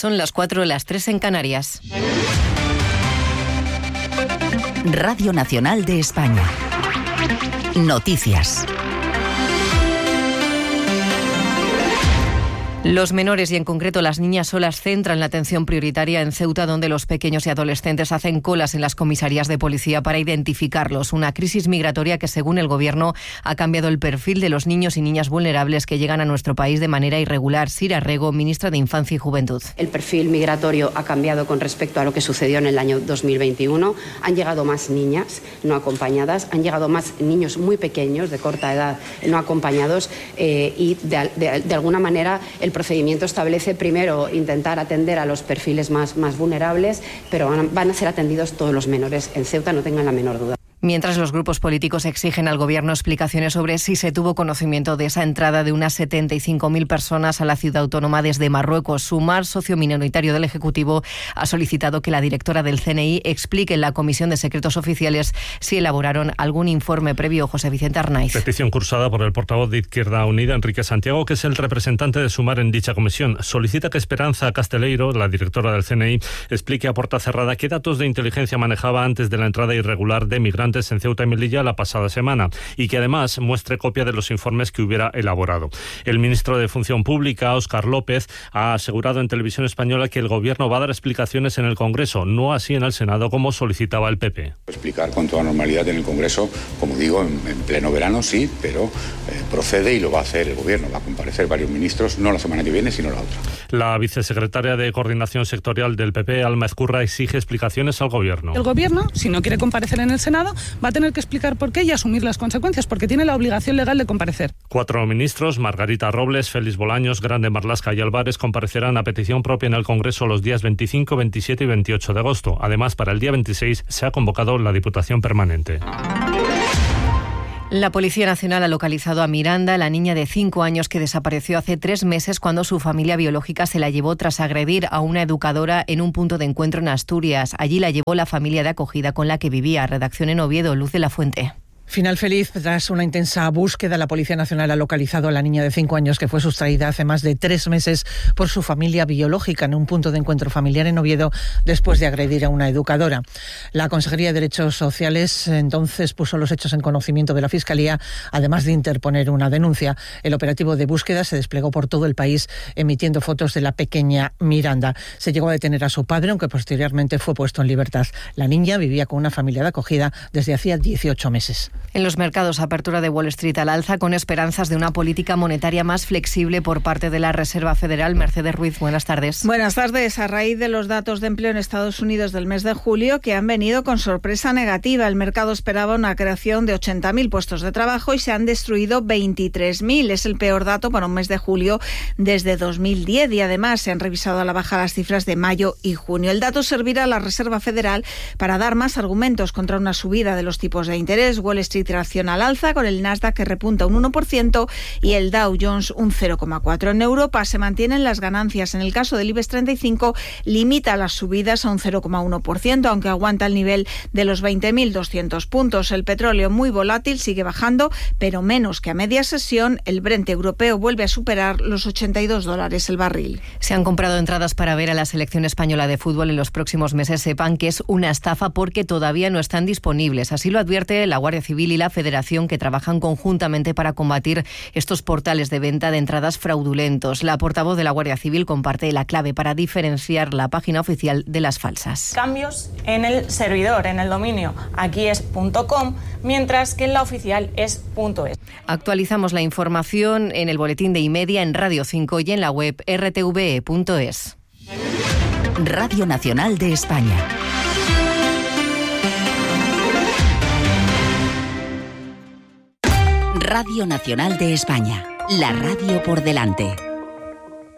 Son las 4, las 3 en Canarias. Radio Nacional de España. Noticias. Los menores y en concreto las niñas solas centran la atención prioritaria en Ceuta, donde los pequeños y adolescentes hacen colas en las comisarías de policía para identificarlos. Una crisis migratoria que, según el Gobierno, ha cambiado el perfil de los niños y niñas vulnerables que llegan a nuestro país de manera irregular. Sira Rego, ministra de Infancia y Juventud. El perfil migratorio ha cambiado con respecto a lo que sucedió en el año 2021. Han llegado más niñas no acompañadas, han llegado más niños muy pequeños, de corta edad, no acompañados, y de alguna manera el procedimiento establece primero intentar atender a los perfiles más vulnerables, pero van a ser atendidos todos los menores en Ceuta, no tengan la menor duda. Mientras los grupos políticos exigen al Gobierno explicaciones sobre si se tuvo conocimiento de esa entrada de unas 75.000 personas a la ciudad autónoma desde Marruecos, Sumar, socio minoritario del Ejecutivo, ha solicitado que la directora del CNI explique en la Comisión de Secretos Oficiales si elaboraron algún informe previo. José Vicente Arnaiz. Petición cursada por el portavoz de Izquierda Unida, Enrique Santiago, que es el representante de Sumar en dicha comisión. Solicita que Esperanza Casteleiro, la directora del CNI, explique a puerta cerrada qué datos de inteligencia manejaba antes de la entrada irregular de migrantes en Ceuta y Melilla la pasada semana, y que además muestre copia de los informes que hubiera elaborado. El ministro de Función Pública, Óscar López, ha asegurado en Televisión Española que el Gobierno va a dar explicaciones en el Congreso, no así en el Senado como solicitaba el PP. Explicar con toda normalidad en el Congreso, como digo, en pleno verano sí, pero procede y lo va a hacer el Gobierno. Va a comparecer varios ministros, no la semana que viene, sino la otra. La vicesecretaria de Coordinación Sectorial del PP, Alma Ezcurra, exige explicaciones al Gobierno. El Gobierno, si no quiere comparecer en el Senado, va a tener que explicar por qué y asumir las consecuencias, porque tiene la obligación legal de comparecer. 4 ministros, Margarita Robles, Félix Bolaños, Grande Marlaska y Álvarez, comparecerán a petición propia en el Congreso los días 25, 27 y 28 de agosto. Además, para el día 26 se ha convocado la Diputación Permanente. La Policía Nacional ha localizado a Miranda, la niña de 5 años que desapareció hace 3 meses cuando su familia biológica se la llevó tras agredir a una educadora en un punto de encuentro en Asturias. Allí la llevó la familia de acogida con la que vivía. Redacción en Oviedo, Luz de la Fuente. Final feliz. Tras una intensa búsqueda, la Policía Nacional ha localizado a la niña de 5 años que fue sustraída hace más de 3 meses por su familia biológica en un punto de encuentro familiar en Oviedo después de agredir a una educadora. La Consejería de Derechos Sociales entonces puso los hechos en conocimiento de la Fiscalía, además de interponer una denuncia. El operativo de búsqueda se desplegó por todo el país emitiendo fotos de la pequeña Miranda. Se llegó a detener a su padre, aunque posteriormente fue puesto en libertad. La niña vivía con una familia de acogida desde hacía 18 meses. En los mercados, apertura de Wall Street al alza con esperanzas de una política monetaria más flexible por parte de la Reserva Federal. Mercedes Ruiz, buenas tardes. Buenas tardes. A raíz de los datos de empleo en Estados Unidos del mes de julio, que han venido con sorpresa negativa, el mercado esperaba una creación de 80.000 puestos de trabajo y se han destruido 23.000. Es el peor dato para un mes de julio desde 2010 y además se han revisado a la baja las cifras de mayo y junio. El dato servirá a la Reserva Federal para dar más argumentos contra una subida de los tipos de interés. Wall Street reacciona al alza con el Nasdaq que repunta un 1% y el Dow Jones un 0,4%. En Europa se mantienen las ganancias. En el caso del IBEX 35 limita las subidas a un 0,1%, aunque aguanta el nivel de los 20.200 puntos. El petróleo muy volátil sigue bajando, pero menos que a media sesión. El Brent europeo vuelve a superar los $82 el barril. Se han comprado entradas para ver a la selección española de fútbol en los próximos meses. Sepan que es una estafa porque todavía no están disponibles. Así lo advierte la Guardia Civil y la Federación, que trabajan conjuntamente para combatir estos portales de venta de entradas fraudulentos. La portavoz de la Guardia Civil comparte la clave para diferenciar la página oficial de las falsas. Cambios en el servidor, en el dominio. Aquí es .com, mientras que en la oficial es .es. Actualizamos la información en el boletín de iMedia, en Radio 5 y en la web rtve.es. Radio Nacional de España. Radio Nacional de España, la radio por delante.